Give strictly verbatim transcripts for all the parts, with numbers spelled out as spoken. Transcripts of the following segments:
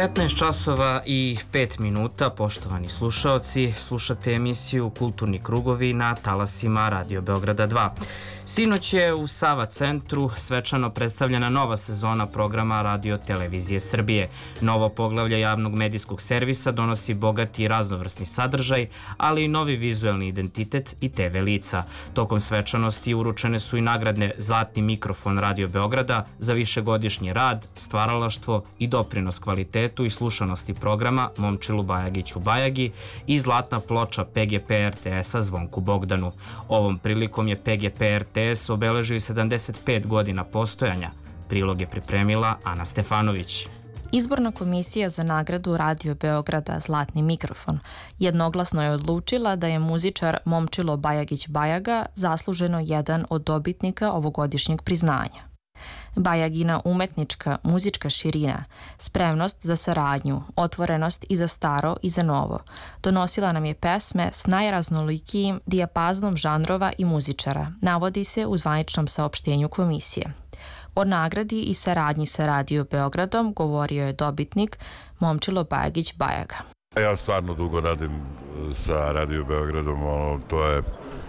petnaest časova i pet minuta, poštovani slušaoci, slušate emisiju Kulturni krugovi na talasima Radio Beograda dva. Sinoć je u Sava centru svečano predstavljena nova sezona programa Radio Televizije Srbije. Novo poglavlje javnog medijskog servisa donosi bogati i raznovrsni sadržaj, ali i novi vizuelni identitet i te ve lica. Tokom svečanosti uručene su i nagradne Zlatni mikrofon Radio Beograda za višegodišnji rad, stvaralaštvo i doprinos kvalitetu i slušanosti programa Momčilu Bajagiću Bajagi i zlatna ploča pe ge pe er te es-a Zvonku Bogdanu. Ovom prilikom je pe ge pe er te es obeležio i sedamdeset pet godina postojanja. Prilog je pripremila Ana Stefanović. Izborna komisija za nagradu Radio Beograda Zlatni mikrofon jednoglasno je odlučila da je muzičar Momčilo Bajagić Bajaga zasluženo jedan od dobitnika ovogodišnjeg priznanja. Bajagina umetnička, muzička širina, spremnost za saradnju, otvorenost i za staro i za novo, donosila nam je pesme s najraznolikijim dijapaznom žanrova i muzičara, navodi se u zvaničnom saopštenju komisije. O nagradi i saradnji sa Radio Beogradom govorio je dobitnik Momčilo Bajagić Bajaga. Ja stvarno dugo radim sa Radio Beogradom, ono, to je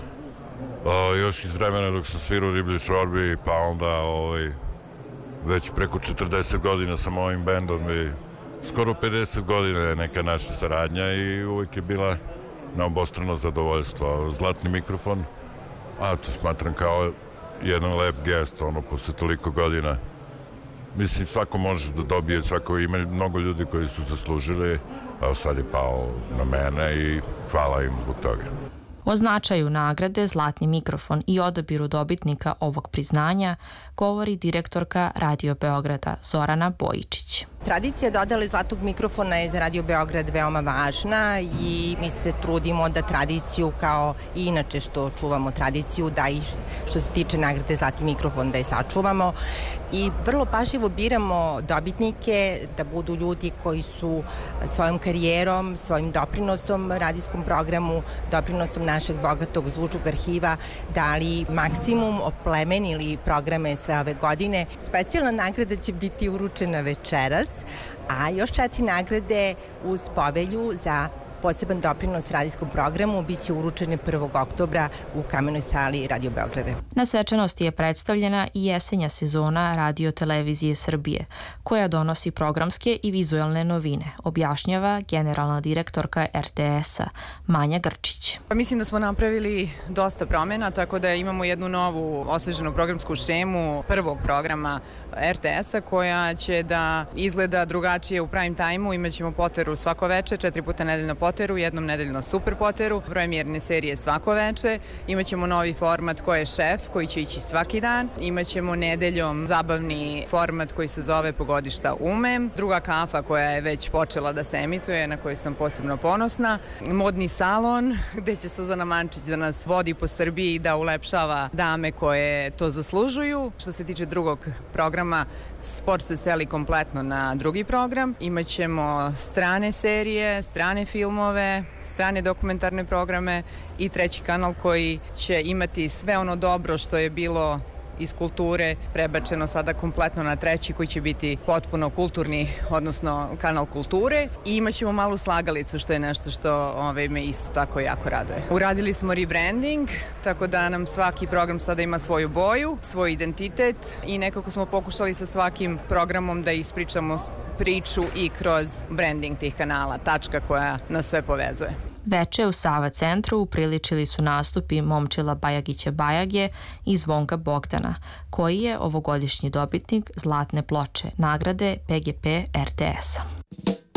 o, još iz vremena dok sam svirao u Riblji šorbi, pa onda ovaj, već preko četrdeset godina sam ovim bendom i skoro pedeset godina je neka naša saradnja i uvijek je bila na obostrano zadovoljstvo. Zlatni mikrofon, a to smatram kao jedan lep gest, ono, posle toliko godina. Mislim, svako može da dobije, svako ima mnogo ljudi koji su zaslužili, a sad je pao na mene i hvala im zbog toga. O značaju nagrade Zlatni mikrofon i odabiru dobitnika ovog priznanja govori direktorka Radio Beograda Zorana Bojičić. Tradicija dodale Zlatnog mikrofona je za Radio Beograd veoma važna i mi se trudimo da tradiciju, kao i inače što čuvamo tradiciju, da i što se tiče nagrade Zlatni mikrofon da je sačuvamo i vrlo pažljivo biramo dobitnike da budu ljudi koji su svojom karijerom, svojim doprinosom radijskom programu, doprinosom našeg bogatog zvučnog arhiva dali maksimum, oplemenili programe sve ove godine. Specijalna nagrada će biti uručena večeras, a još četiri nagrade uz povelju za poseban doprinos radijskom programu biće uručene prvog oktobra u Kamenoj sali Radio Beograda. Na svečanosti je predstavljena i jesenja sezona Radio Televizije Srbije, koja donosi programske i vizualne novine, objašnjava generalna direktorka er te es-a Manja Grčić. Pa mislim da smo napravili dosta promjena, tako da imamo jednu novu osveženu programsku šemu prvog programa er te es-a koja će da izgleda drugačije u prime time-u. Imaćemo Poteru svako veče, četiri puta nedeljno Poteru, jednom nedeljno Super Poteru, premijerne serije svako veče. Imaćemo novi format koji je Šef, koji će ići svaki dan. Imaćemo nedeljom zabavni format koji se zove Pogodi šta umem. Druga kafa koja je već počela da se emituje, na koju sam posebno ponosna. Modni salon, gde će Suzana Mančić da nas vodi po Srbiji i da ulepšava dame koje to zaslužuju. Što se tiče drugog programa, sport se seli kompletno na drugi program. Imaćemo strane serije, strane filmove, strane dokumentarne programe i treći kanal koji će imati sve ono dobro što je bilo iz kulture prebačeno sada kompletno na treći koji će biti potpuno kulturni, odnosno kanal kulture, i imaćemo malu slagalicu što je nešto što ove, me isto tako jako raduje. Uradili smo rebranding, tako da nam svaki program sada ima svoju boju, svoj identitet i nekako smo pokušali sa svakim programom da ispričamo priču i kroz branding tih kanala, tačka koja nas sve povezuje. Veče u Sava centru upriličili su nastupi Momčila Bajagića Bajage i Zvonka Bogdana, koji je ovogodišnji dobitnik Zlatne ploče nagrade pe ge pe er te es-a.